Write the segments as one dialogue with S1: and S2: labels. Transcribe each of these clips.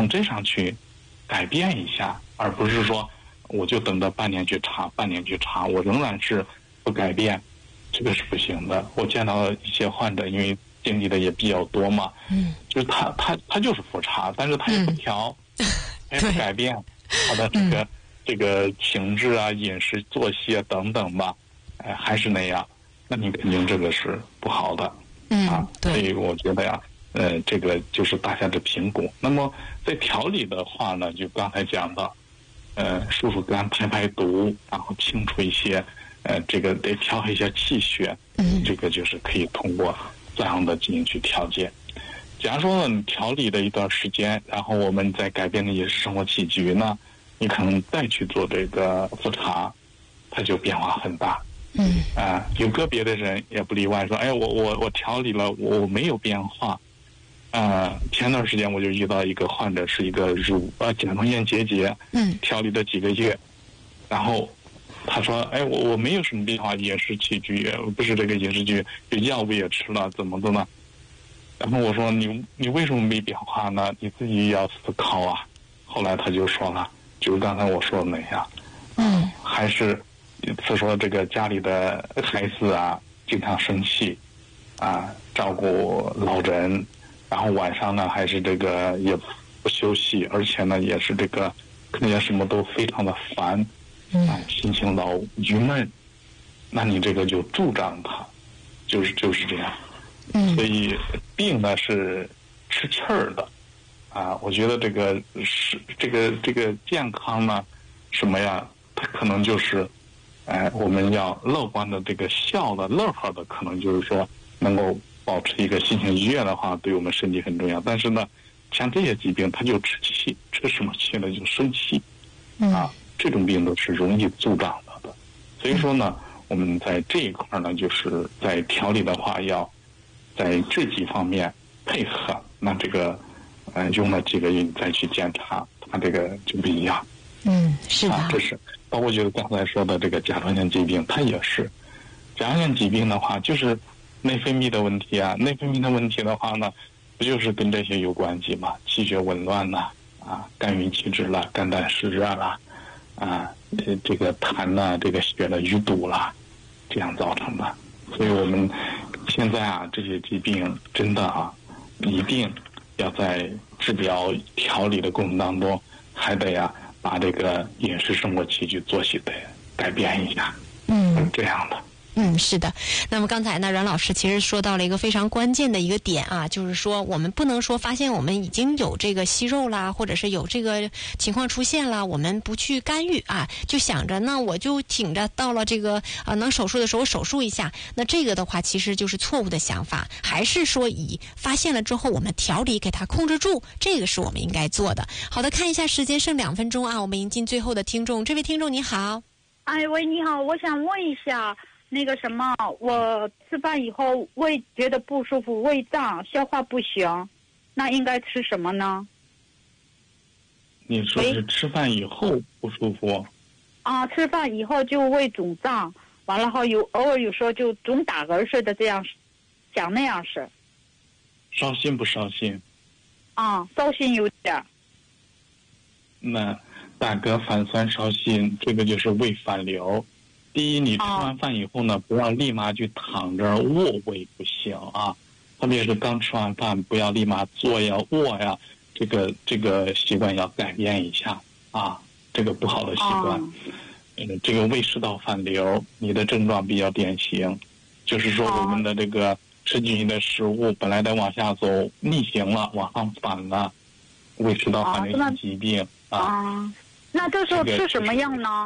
S1: 从这上去改变一下，而不是说我就等着半年去查，我仍然是不改变，这个是不行的。我见到一些患者，因为经历的也比较多嘛，就是他就是复查，但是他也不调，他也不改变他的这个情志啊、饮食、作息啊等等吧，还是那样，那你肯定这个是不好的，所以我觉得呀，这个就是大家的评估。那么在调理的话呢，就刚才讲到，疏肝、排毒，然后清除一些，这个得调一下气血，这个就是可以通过这样的进行去调节。假如说你调理的一段时间，然后我们再改变的饮食生活起居呢，你可能再去做这个复查，它就变化很大。有个别的人也不例外，说，我调理了，我没有变化。前段时间我就遇到一个患者，是一个甲状腺结节，调理了几个月，然后他说，我没有什么变化，饮食起居不是这个饮食起居，药物也吃了，怎么的呢？然后我说你为什么没变化呢？你自己要思考啊。后来他就说了，就是刚才我说的那样，还是他说这个家里的孩子啊，经常生气，照顾老人，然后晚上呢还是这个也不休息，而且呢也是这个可能也什么都非常的烦，心情老郁闷，那你这个就助长他，就是这样。所以病呢是吃气儿的，我觉得这个是这个健康呢，什么呀？它可能就是，我们要乐观的这个笑的乐呵的，可能就是说能够保持一个心情愉悦的话，对我们身体很重要。但是呢，像这些疾病，它就吃气，吃什么气呢？就生气，这种病都是容易助长的。所以说呢，我们在这一块呢，就是在调理的话要。在这几方面配合，那这个用了几个月再去检查，它这个就不一样。
S2: 是的，
S1: 这是包括就是刚才说的这个甲状腺疾病，它也是甲状腺疾病的话，就是内分泌的问题啊。内分泌的问题的话呢，不就是跟这些有关系嘛？气血紊乱啦，肝郁气滞啦，肝胆湿热啦，这个痰呐，这个血的淤堵啦，这样造成的。所以我们现在这些疾病真的一定要在治疗调理的过程当中，还得把这个饮食生活起居作息得改变一下，这样的。
S2: 是的。那么刚才呢，阮老师其实说到了一个非常关键的一个点就是说我们不能说发现我们已经有这个息肉啦，或者是有这个情况出现了，我们不去干预就想着那我就挺着到了这个能手术的时候手术一下。那这个的话其实就是错误的想法，还是说以发现了之后我们调理给它控制住，这个是我们应该做的。好的，看一下时间剩2分钟我们迎进最后的听众。这位听众你好。
S3: 喂，你好，我想问一下那个什么，我吃饭以后胃觉得不舒服，胃胀，消化不行，那应该吃什么呢？
S1: 你说是吃饭以后不舒服？
S3: 吃饭以后就胃肿胀，完了后偶尔有时候就总打嗝似的，这样想那样是。
S1: 烧心不烧心？
S3: 烧心有点。
S1: 那打嗝、反酸、烧心，这个就是胃反流。第一，你吃完饭以后呢，不要立马去躺着卧胃，不行特别是刚吃完饭，不要立马坐呀、卧呀，这个习惯要改变一下这个不好的习惯。这个胃食道反流，你的症状比较典型，就是说我们的这个吃进去的食物本来得往下走，逆行了，往上反了，胃食道反流性疾病
S3: 那这时候吃什么样呢？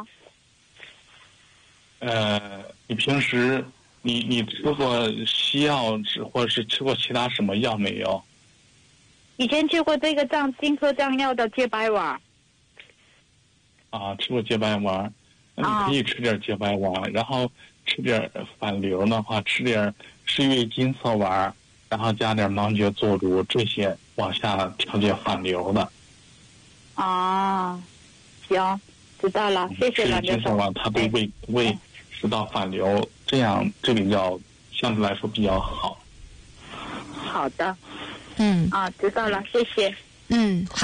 S1: 你平时你吃过西药或者是吃过其他什么药没有？
S3: 以前吃过这个金科胀药的洁白丸。
S1: 吃过洁白丸，那你可以吃点洁白丸，然后吃点反流的话，吃点湿月金色丸，然后加点芒蕨做乳，这些往下调节反流的。
S3: 行，知道了，谢谢梁教授。
S1: 金色丸它对胃食道反流，这样这个药相对来说比较好。
S3: 好的，知道了，谢谢。
S2: 好。